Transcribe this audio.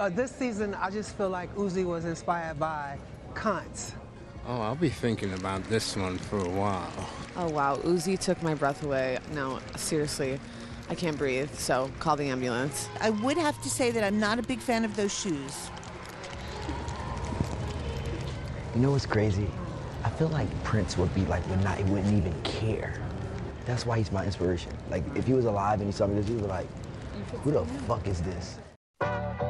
This season, I just feel like Uzi was inspired by cunts. Oh, I'll be thinking about this one for a while. Oh, wow. Uzi took my breath away. No, seriously. I can't breathe, so call the ambulance. I would have to say that I'm not a big fan of those shoes. You know what's crazy? I feel like Prince would be like, he wouldn't even care. That's why he's my inspiration. Like, if he was alive and he saw me this, he would be like, who the fuck is this?